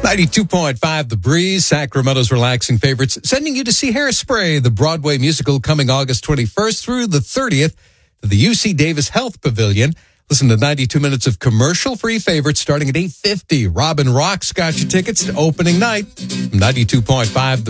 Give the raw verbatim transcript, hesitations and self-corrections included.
ninety-two point five The Breeze, Sacramento's relaxing favorites, sending you to see Hairspray, the Broadway musical, coming August twenty-first through the thirtieth to the U C Davis Health Pavilion. Listen to ninety-two minutes of commercial-free favorites starting at eight fifty. Robin Rock's got you tickets to opening night. ninety-two point five The